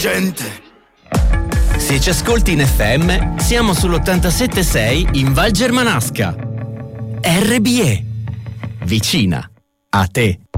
Gente. Se ci ascolti in FM, siamo sull'87.6 in Val Germanasca. RBE. Vicina a te.